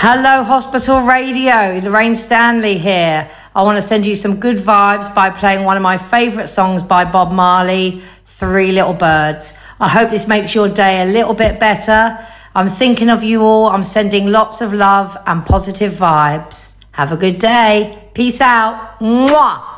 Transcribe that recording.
Hello, Hospital Radio. Lorraine Stanley here. I want to send you some good vibes by playing one of my favourite songs by Bob Marley, Three Little Birds. I hope this makes your day a little bit better. I'm thinking of you all. I'm sending lots of love and positive vibes. Have a good day. Peace out. Mwah.